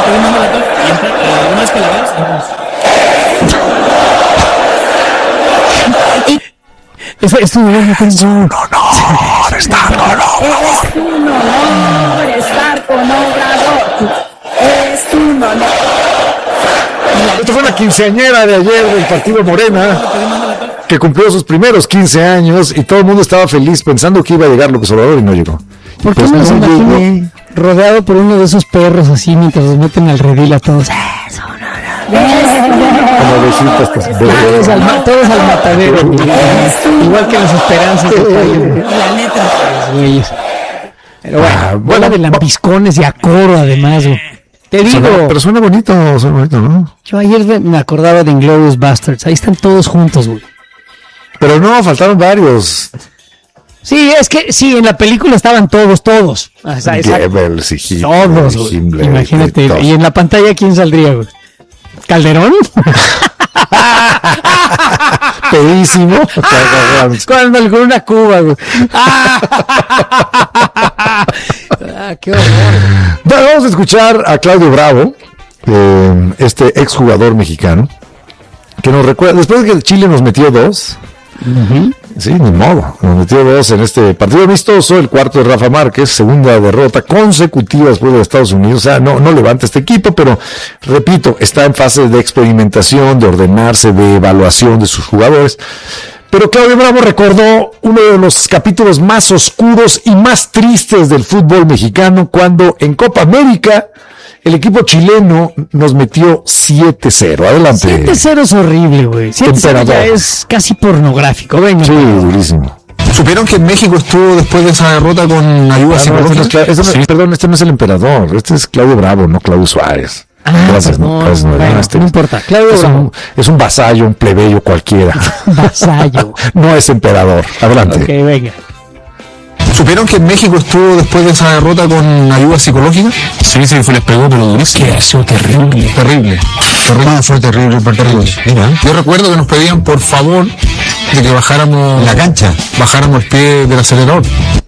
Una vez que la veas, Es un honor estar con Es un honor estar con Obrador. Es un honor. Esto fue una quinceañera de ayer del partido Morena, que cumplió sus primeros 15 años y todo el mundo estaba feliz pensando que iba a llegar López Obrador y no llegó. ¿Por qué Pues no no se imagino llegó. rodeado por uno de esos perros así mientras los meten al redil a todos? Como besitas, pues, Todos al matadero, güey. Igual que las esperanzas del país. la neta. Los güeyes. Pero bueno, bola de lambiscones y a coro además, güey. Te digo, pero suena bonito, ¿no? yo ayer me acordaba de Inglourious Basterds. Ahí están todos juntos, güey. Pero no, faltaron varios. Sí, es que sí, en la película estaban todos. O sea, Goebbels y Hitler, todos, güey. Himmler, Imagínate. todos. Y en la pantalla, ¿quién saldría, güey? ¿Calderón? Pedísimo. Cuando con una cuba, güey. Qué horror. Bueno, vamos a escuchar a Claudio Bravo, este exjugador mexicano, que nos recuerda, después de que Chile nos metió 2, sí, ni modo, nos metió 2 en este partido amistoso, el cuarto de Rafa Márquez, segunda derrota consecutiva después de Estados Unidos. O sea, no levanta este equipo, pero repito, está en fase de experimentación, de ordenarse, de evaluación de sus jugadores. Pero Claudio Bravo recordó uno de los capítulos más oscuros y más tristes del fútbol mexicano, cuando en Copa América el equipo chileno nos metió 7-0. Adelante. 7-0 es horrible, güey. 7-0 ya es casi pornográfico. Venga. Sí, durísimo. ¿Supieron que México estuvo después de esa derrota con ayuda psicológica? Perdón, este no es el emperador, este es Claudio Bravo, no Claudio Suárez. Gracias, no importa. Claudio Bravo es un vasallo, un plebeyo cualquiera. Vasallo. No es emperador. Adelante. Ok, venga. ¿Supieron que México estuvo después de esa derrota con ayuda psicológica? Sí, les pegó, pero durísimo. Qué eso, terrible. Fue terrible el partido. Yo recuerdo que nos pedían por favor de que bajáramos la cancha, bajáramos el pie del acelerador.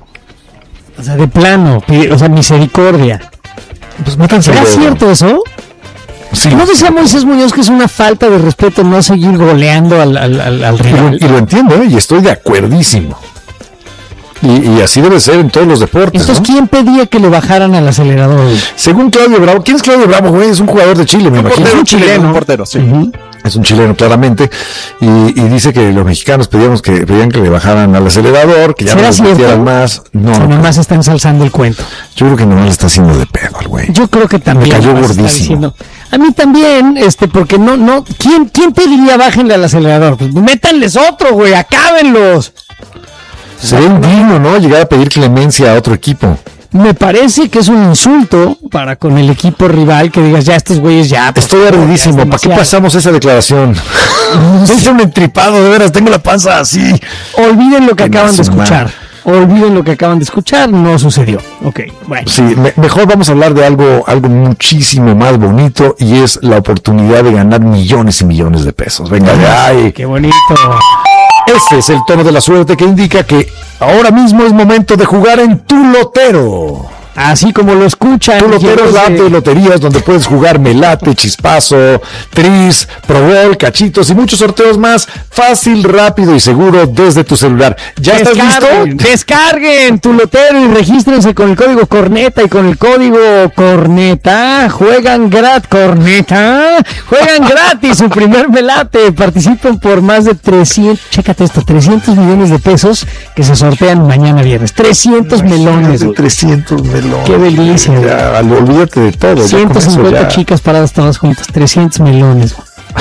O sea, de plano, o sea, misericordia. Pues métanse. ¿Era cierto eso? Sí. ¿No decía Moisés Muñoz que es una falta de respeto no seguir goleando al rival? Y lo entiendo, y estoy de acuerdísimo. Y así debe ser en todos los deportes. Entonces, ¿no? ¿quién pedía que le bajaran al acelerador? Según Claudio Bravo, ¿quién es Claudio Bravo, güey? Es un jugador de Chile, me imagino. Es un chileno. Un portero, sí. Es un chileno, claramente. Y dice que los mexicanos pedían que le bajaran al acelerador, que ya no les metieran más. No, nomás está ensalzando el cuento. Yo creo que no le está haciendo de pedo al güey. Yo creo que también. Me cayó está gordísimo. Diciendo, a mí también, porque no, ¿quién pediría bájenle al acelerador? Pues métanles otro, güey, acábenlos. Sería indigno, ¿no? Llegar a pedir clemencia a otro equipo. Me parece que es un insulto para con el equipo rival que digas, ya estos güeyes ya. Estoy ardidísimo. ¿Para qué pasamos esa declaración? Es un entripado, de veras, tengo la panza así. Olviden lo que acaban de escuchar. Olviden lo que acaban de escuchar, no sucedió. Ok, bueno. Sí, mejor vamos a hablar de algo muchísimo más bonito, y es la oportunidad de ganar millones y millones de pesos. Venga, ay. Qué bonito. Este es el tono de la suerte que indica que ahora mismo es momento de jugar en Tu Lotero. Así como lo escuchan. Tu Lotero es la app de loterías donde puedes jugar Melate, Chispazo, Tris, Probol, Cachitos y muchos sorteos más, fácil, rápido y seguro desde tu celular. ¿Ya estás listo? Descarguen Tu Lotero y regístrense con el código Corneta, y con el código Corneta juegan gratis su primer Melate. Participan por más de 300 millones de pesos que se sortean mañana viernes. 300 melones. 300 melones. Qué delicia. Ya, olvídate de todo. 150 chicas paradas todas juntas. 300 melones.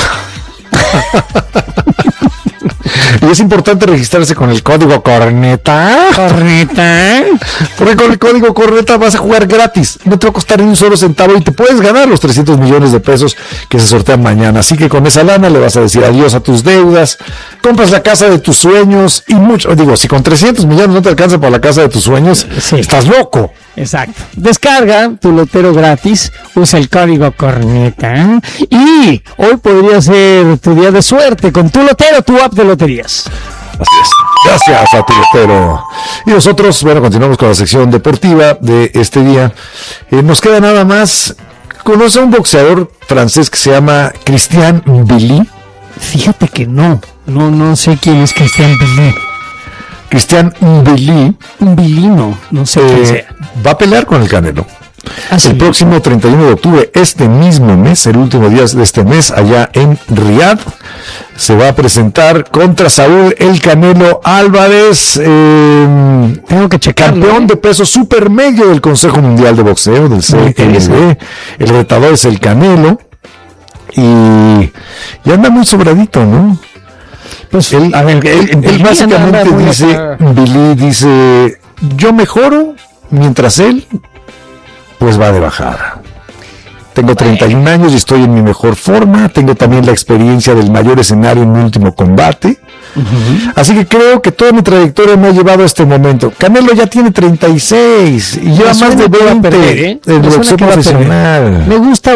Y es importante registrarse con el código Corneta. Porque con el código Corneta vas a jugar gratis. No te va a costar ni un solo centavo y te puedes ganar los 300 millones de pesos que se sortean mañana. Así que con esa lana le vas a decir adiós a tus deudas, compras la casa de tus sueños y mucho. Digo, si con 300 millones no te alcanza para la casa de tus sueños, sí, estás loco. Exacto. Descarga Tu Lotero gratis, usa el código Corneta y hoy podría ser tu día de suerte con Tu Lotero, tu app de loterías. Así es. Gracias a Tu Lotero. Y nosotros, bueno, continuamos con la sección deportiva de este día. Nos queda nada más conoce a un boxeador francés que se llama Christian Billy? Fíjate que no sé quién es Christian Billy. Christian Billy. Un vilino, no sé quién sea. Va a pelear con el Canelo. ¿Sí? El próximo 31 de octubre, este mismo mes, el último día de este mes, allá en Riyadh, se va a presentar contra Saúl el Canelo Álvarez, Tengo que checarlo, campeón de peso supermedio del Consejo Mundial de Boxeo, del CMB. El retador es el Canelo y anda muy sobradito, ¿no? Pues, Él básicamente Billy dice, yo mejoro mientras él pues va de bajada. Tengo 31 años y estoy en mi mejor forma. Tengo también la experiencia del mayor escenario en mi último combate. Así que creo que toda mi trayectoria me ha llevado a este momento. Canelo ya tiene 36 y lleva más de 20 en el boxeo profesional. Me gusta